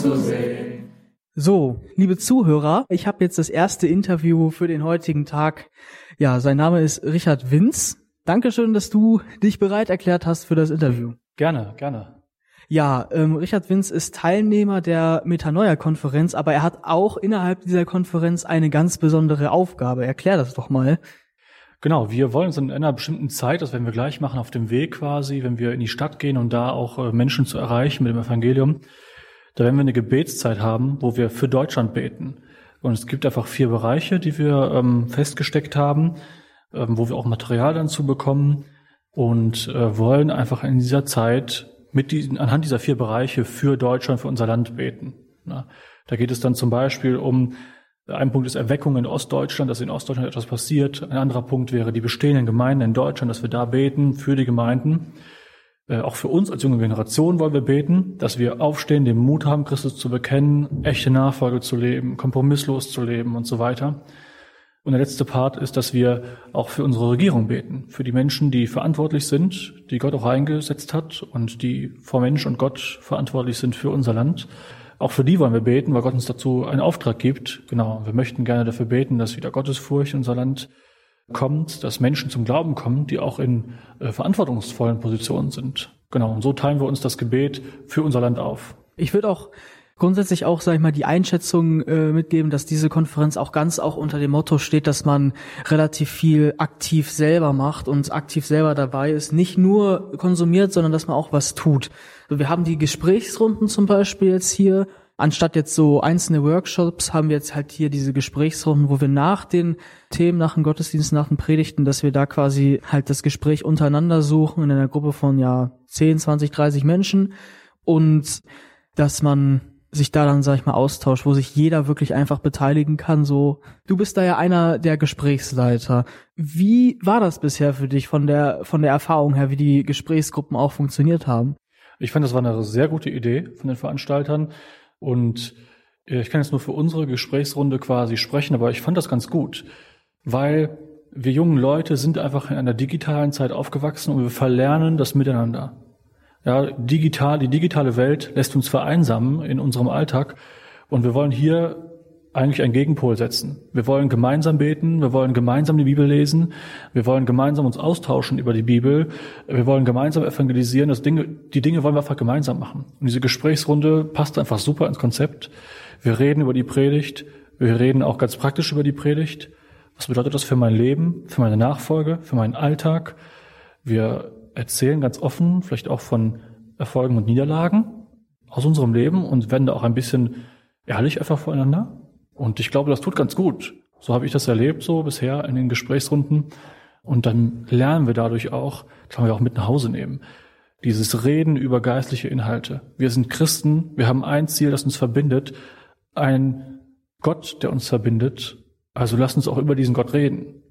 So, liebe Zuhörer, ich habe jetzt das erste Interview für den heutigen Tag. Ja, sein Name ist Richard Winz. Dankeschön, dass du dich bereit erklärt hast für das Interview. Gerne, gerne. Ja, Richard Winz ist Teilnehmer der Metanoia-Konferenz, aber er hat auch innerhalb dieser Konferenz eine ganz besondere Aufgabe. Erklär das doch mal. Genau, wir wollen uns in einer bestimmten Zeit, das werden wir gleich machen, auf dem Weg quasi, wenn wir in die Stadt gehen und da auch Menschen zu erreichen mit dem Evangelium, da werden wir eine Gebetszeit haben, wo wir für Deutschland beten. Und es gibt einfach 4 Bereiche, die wir festgesteckt haben, wo wir auch Material dann zu bekommen und wollen einfach in dieser Zeit anhand dieser 4 Bereiche für Deutschland, für unser Land beten. Na, da geht es dann zum Beispiel um, ein Punkt ist Erweckung in Ostdeutschland, dass in Ostdeutschland etwas passiert. Ein anderer Punkt wäre die bestehenden Gemeinden in Deutschland, dass wir da beten für die Gemeinden. Auch für uns als junge Generation wollen wir beten, dass wir aufstehen, den Mut haben, Christus zu bekennen, echte Nachfolge zu leben, kompromisslos zu leben und so weiter. Und der letzte Part ist, dass wir auch für unsere Regierung beten, für die Menschen, die verantwortlich sind, die Gott auch eingesetzt hat und die vor Mensch und Gott verantwortlich sind für unser Land. Auch für die wollen wir beten, weil Gott uns dazu einen Auftrag gibt. Genau, wir möchten gerne dafür beten, dass wieder Gottesfurcht in unser Land kommt, dass Menschen zum Glauben kommen, die auch in verantwortungsvollen Positionen sind. Genau, und so teilen wir uns das Gebet für unser Land auf. Ich würde auch grundsätzlich auch, sag ich mal, die Einschätzung mitgeben, dass diese Konferenz auch ganz auch unter dem Motto steht, dass man relativ viel aktiv selber macht und aktiv selber dabei ist, nicht nur konsumiert, sondern dass man auch was tut. Also wir haben die Gesprächsrunden zum Beispiel jetzt hier. Anstatt jetzt so einzelne Workshops haben wir jetzt halt hier diese Gesprächsrunden, wo wir nach den Themen, nach dem Gottesdienst, nach den Predigten, dass wir da quasi halt das Gespräch untereinander suchen in einer Gruppe von 10, 20, 30 Menschen und dass man sich da dann, sag ich mal, austauscht, wo sich jeder wirklich einfach beteiligen kann. So, du bist da ja einer der Gesprächsleiter. Wie war das bisher für dich von der Erfahrung her, wie die Gesprächsgruppen auch funktioniert haben? Ich fand, das war eine sehr gute Idee von den Veranstaltern. Und ich kann jetzt nur für unsere Gesprächsrunde quasi sprechen, aber ich fand das ganz gut, weil wir jungen Leute sind einfach in einer digitalen Zeit aufgewachsen und wir verlernen das Miteinander. Ja, die digitale Welt lässt uns vereinsamen in unserem Alltag und wir wollen hier eigentlich einen Gegenpol setzen. Wir wollen gemeinsam beten, wir wollen gemeinsam die Bibel lesen, wir wollen gemeinsam uns austauschen über die Bibel, wir wollen gemeinsam evangelisieren, die Dinge wollen wir einfach gemeinsam machen. Und diese Gesprächsrunde passt einfach super ins Konzept. Wir reden über die Predigt, wir reden auch ganz praktisch über die Predigt. Was bedeutet das für mein Leben, für meine Nachfolge, für meinen Alltag? Wir erzählen ganz offen, vielleicht auch von Erfolgen und Niederlagen aus unserem Leben und werden da auch ein bisschen ehrlich einfach voreinander. Und ich glaube, das tut ganz gut. So habe ich das erlebt, so bisher in den Gesprächsrunden. Und dann lernen wir dadurch auch, das können wir auch mit nach Hause nehmen, dieses Reden über geistliche Inhalte. Wir sind Christen, wir haben ein Ziel, das uns verbindet, ein Gott, der uns verbindet. Also lasst uns auch über diesen Gott reden.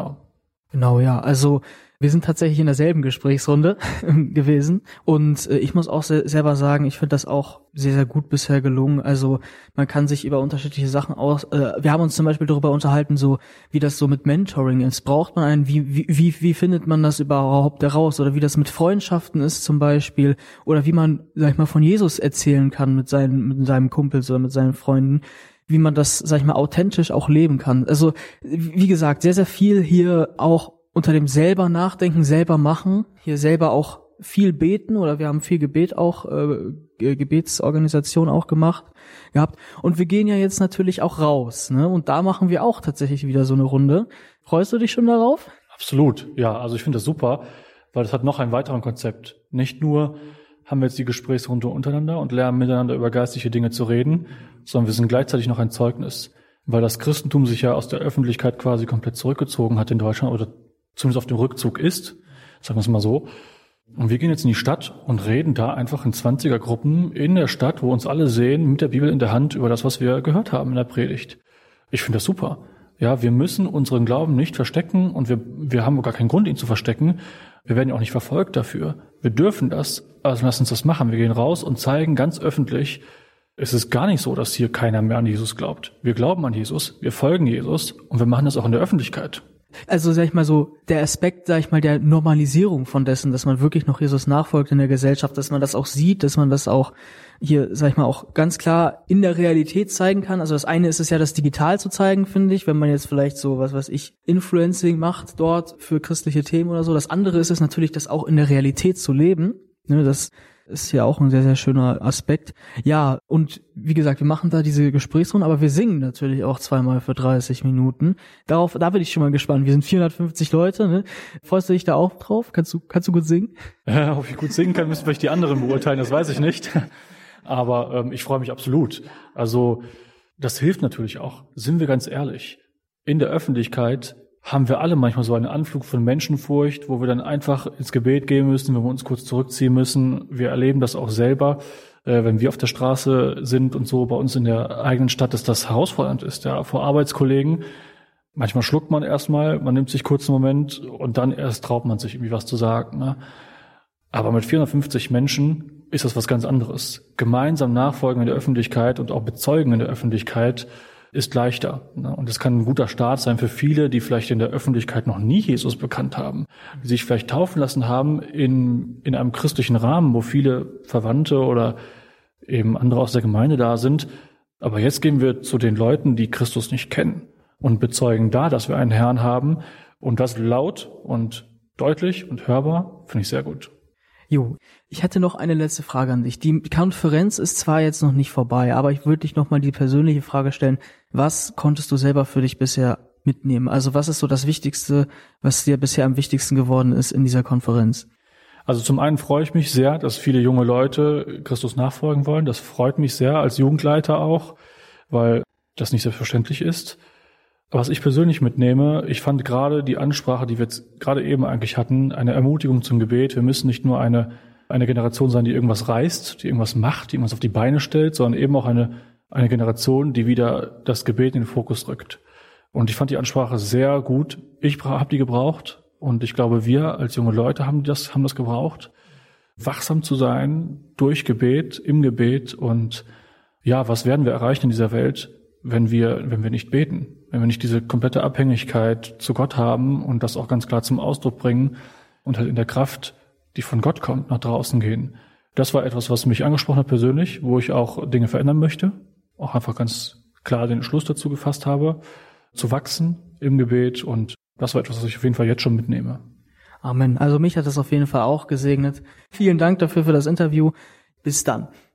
Genau, ja. Also wir sind tatsächlich in derselben Gesprächsrunde gewesen und ich muss auch selber sagen, ich finde das auch sehr, sehr gut bisher gelungen. Also man kann sich über unterschiedliche Sachen wir haben uns zum Beispiel darüber unterhalten, so wie das so mit Mentoring ist. Braucht man einen, wie findet man das überhaupt heraus? Oder wie das mit Freundschaften ist zum Beispiel. Oder wie man, sag ich mal, von Jesus erzählen kann mit seinem Kumpels oder mit seinen Freunden. Wie man das, sag ich mal, authentisch auch leben kann. Also, wie gesagt, sehr, sehr viel hier auch unter dem selber nachdenken, selber machen, hier selber auch viel beten oder wir haben viel Gebet auch, Gebetsorganisation auch gehabt und wir gehen ja jetzt natürlich auch raus, ne? Und da machen wir auch tatsächlich wieder so eine Runde. Freust du dich schon darauf? Absolut, ja, also ich finde das super, weil das hat noch ein weiteres Konzept. Nicht nur haben wir jetzt die Gesprächsrunde untereinander und lernen miteinander über geistliche Dinge zu reden, sondern wir sind gleichzeitig noch ein Zeugnis, weil das Christentum sich ja aus der Öffentlichkeit quasi komplett zurückgezogen hat in Deutschland oder zumindest auf dem Rückzug ist, sagen wir es mal so. Und wir gehen jetzt in die Stadt und reden da einfach in 20er-Gruppen in der Stadt, wo uns alle sehen, mit der Bibel in der Hand über das, was wir gehört haben in der Predigt. Ich finde das super. Ja, wir müssen unseren Glauben nicht verstecken und wir haben gar keinen Grund, ihn zu verstecken. Wir werden ja auch nicht verfolgt dafür. Wir dürfen das, also lass uns das machen. Wir gehen raus und zeigen ganz öffentlich, es ist gar nicht so, dass hier keiner mehr an Jesus glaubt. Wir glauben an Jesus, wir folgen Jesus und wir machen das auch in der Öffentlichkeit. Also, sag ich mal so, der Aspekt, sag ich mal, der Normalisierung von dessen, dass man wirklich noch Jesus nachfolgt in der Gesellschaft, dass man das auch sieht, dass man das auch hier, sag ich mal, auch ganz klar in der Realität zeigen kann. Also das eine ist es ja, das digital zu zeigen, finde ich, wenn man jetzt vielleicht so, was weiß ich, Influencing macht dort für christliche Themen oder so. Das andere ist es natürlich, das auch in der Realität zu leben. Ne, das ist ja auch ein sehr, sehr schöner Aspekt. Ja, und wie gesagt, wir machen da diese Gesprächsrunde, aber wir singen natürlich auch zweimal für 30 Minuten. Da bin ich schon mal gespannt. Wir sind 450 Leute, ne? Freust du dich da auch drauf? Kannst du gut singen? Ja, ob ich gut singen kann, müssen vielleicht die anderen beurteilen, das weiß ich nicht. Aber ich freue mich absolut. Also das hilft natürlich auch. Sind wir ganz ehrlich, in der Öffentlichkeit haben wir alle manchmal so einen Anflug von Menschenfurcht, wo wir dann einfach ins Gebet gehen müssen, wenn wir uns kurz zurückziehen müssen. Wir erleben das auch selber, wenn wir auf der Straße sind und so bei uns in der eigenen Stadt, dass das herausfordernd ist, ja, vor Arbeitskollegen. Manchmal schluckt man erstmal, man nimmt sich kurz einen Moment und dann erst traut man sich irgendwie was zu sagen, ne? Aber mit 450 Menschen ist das was ganz anderes. Gemeinsam nachfolgen in der Öffentlichkeit und auch bezeugen in der Öffentlichkeit ist leichter. Und es kann ein guter Start sein für viele, die vielleicht in der Öffentlichkeit noch nie Jesus bekannt haben, die sich vielleicht taufen lassen haben in einem christlichen Rahmen, wo viele Verwandte oder eben andere aus der Gemeinde da sind. Aber jetzt gehen wir zu den Leuten, die Christus nicht kennen und bezeugen da, dass wir einen Herrn haben. Und das laut und deutlich und hörbar, finde ich sehr gut. Jo, ich hätte noch eine letzte Frage an dich. Die Konferenz ist zwar jetzt noch nicht vorbei, aber ich würde dich noch mal die persönliche Frage stellen. Was konntest du selber für dich bisher mitnehmen? Also was ist so das Wichtigste, was dir bisher am wichtigsten geworden ist in dieser Konferenz? Also zum einen freue ich mich sehr, dass viele junge Leute Christus nachfolgen wollen. Das freut mich sehr als Jugendleiter auch, weil das nicht selbstverständlich ist. Was ich persönlich mitnehme, ich fand gerade die Ansprache, die wir jetzt gerade eben eigentlich hatten, eine Ermutigung zum Gebet. Wir müssen nicht nur eine Generation sein, die irgendwas reißt, die irgendwas macht, die irgendwas auf die Beine stellt, sondern eben auch eine Generation, die wieder das Gebet in den Fokus rückt. Und ich fand die Ansprache sehr gut. Ich habe die gebraucht und ich glaube, wir als junge Leute haben das gebraucht, wachsam zu sein durch Gebet, im Gebet. Und ja, was werden wir erreichen in dieser Welt, wenn wir nicht beten? Wenn wir nicht diese komplette Abhängigkeit zu Gott haben und das auch ganz klar zum Ausdruck bringen und halt in der Kraft, die von Gott kommt, nach draußen gehen. Das war etwas, was mich angesprochen hat persönlich, wo ich auch Dinge verändern möchte, auch einfach ganz klar den Entschluss dazu gefasst habe, zu wachsen im Gebet, und das war etwas, was ich auf jeden Fall jetzt schon mitnehme. Amen. Also mich hat das auf jeden Fall auch gesegnet. Vielen Dank dafür für das Interview. Bis dann.